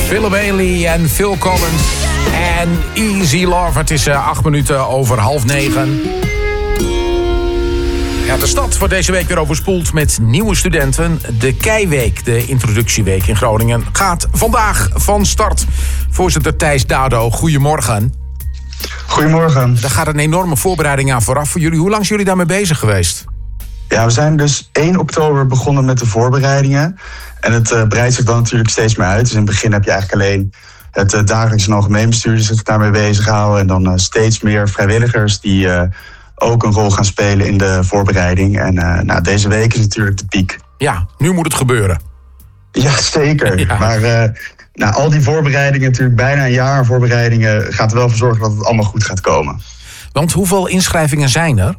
Philip Bailey en Phil Collins en Easy Love. Het is 8 minuten over 8:30. Ja, de stad wordt deze week weer overspoeld met nieuwe studenten. De Keiweek, de introductieweek in Groningen, gaat vandaag van start. Voorzitter Thijs Dado, goedemorgen. Goedemorgen. Daar gaat een enorme voorbereiding aan vooraf voor jullie. Hoe lang zijn jullie daarmee bezig geweest? Ja, we zijn dus 1 oktober begonnen met de voorbereidingen. En het breidt zich dan natuurlijk steeds meer uit. Dus in het begin heb je eigenlijk alleen het dagelijks en algemeen bestuur die zich daarmee bezighouden. En dan steeds meer vrijwilligers die ook een rol gaan spelen in de voorbereiding. En deze week is natuurlijk de piek. Ja, nu moet het gebeuren. Ja, zeker. Ja. Maar al die voorbereidingen, natuurlijk bijna een jaar voorbereidingen, gaat er wel voor zorgen dat het allemaal goed gaat komen. Want hoeveel inschrijvingen zijn er?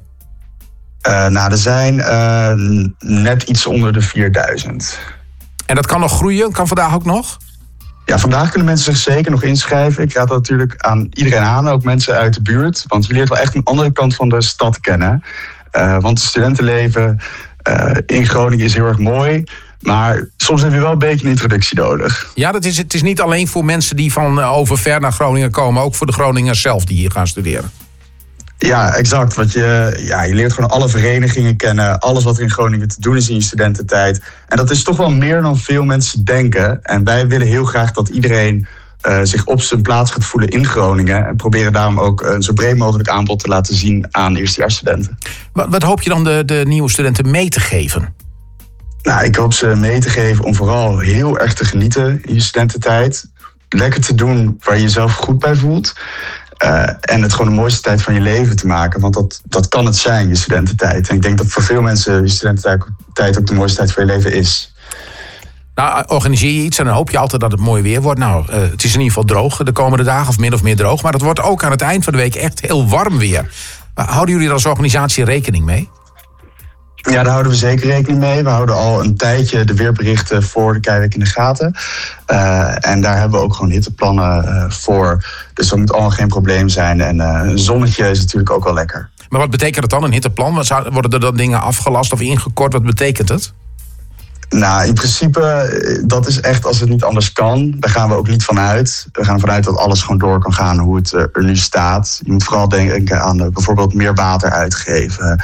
Er zijn net iets onder de 4000. En dat kan nog groeien? Kan vandaag ook nog? Ja, vandaag kunnen mensen zich zeker nog inschrijven. Ik raad dat natuurlijk aan iedereen aan, ook mensen uit de buurt. Want je leert wel echt een andere kant van de stad kennen. Want het studentenleven in Groningen is heel erg mooi. Maar soms heb je wel een beetje een introductie nodig. Ja, het is niet alleen voor mensen die van over ver naar Groningen komen. Ook voor de Groningers zelf die hier gaan studeren. Ja, exact. Want je leert gewoon alle verenigingen kennen. Alles wat er in Groningen te doen is in je studententijd. En dat is toch wel meer dan veel mensen denken. En wij willen heel graag dat iedereen zich op zijn plaats gaat voelen in Groningen. En proberen daarom ook een zo breed mogelijk aanbod te laten zien aan eerstejaarsstudenten. Wat hoop je dan de nieuwe studenten mee te geven? Nou, ik hoop ze mee te geven om vooral heel erg te genieten in je studententijd. Lekker te doen waar je jezelf goed bij voelt. En het gewoon de mooiste tijd van je leven te maken. Want dat kan het zijn, je studententijd. En ik denk dat voor veel mensen je studententijd ook de mooiste tijd van je leven is. Nou, organiseer je iets en dan hoop je altijd dat het mooi weer wordt. Nou, het is in ieder geval droog de komende dagen, of min of meer droog. Maar het wordt ook aan het eind van de week echt heel warm weer. Houden jullie er als organisatie rekening mee? Ja, daar houden we zeker rekening mee. We houden al een tijdje de weerberichten voor de Keiweek in de gaten. En daar hebben we ook gewoon hitteplannen voor. Dus dat moet allemaal geen probleem zijn. En een zonnetje is natuurlijk ook wel lekker. Maar wat betekent het dan, een hitteplan? Worden er dan dingen afgelast of ingekort? Wat betekent het? Nou, in principe, dat is echt als het niet anders kan. Daar gaan we ook niet van uit. We gaan ervan uit dat alles gewoon door kan gaan hoe het er nu staat. Je moet vooral denken aan bijvoorbeeld meer water uitgeven.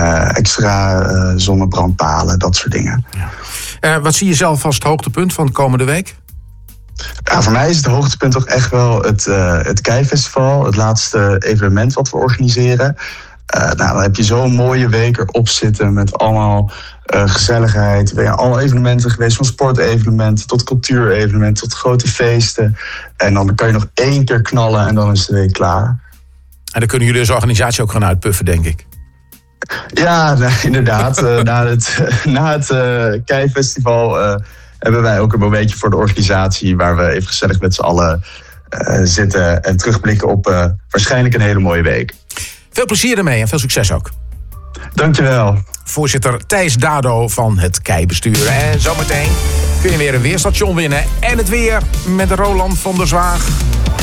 Extra zonnebrandpalen, dat soort dingen. Ja. Wat zie je zelf als het hoogtepunt van de komende week? Ja, voor mij is het hoogtepunt toch echt wel het Keifestival. Het laatste evenement wat we organiseren. Dan heb je zo'n mooie week erop zitten met allemaal gezelligheid. We zijn alle evenementen geweest, van sportevenementen tot cultuurevenementen tot grote feesten. En dan kan je nog 1 keer knallen en dan is de week klaar. En dan kunnen jullie als organisatie ook gaan uitpuffen, denk ik. Ja, inderdaad. Na het Keifestival hebben wij ook een momentje voor de organisatie waar we even gezellig met z'n allen zitten en terugblikken op waarschijnlijk een hele mooie week. Veel plezier ermee en veel succes ook. Dankjewel. Voorzitter Thijs Dado van het Keibestuur. En zometeen kun je weer een weerstation winnen. En het weer met Roland van der Zwaag.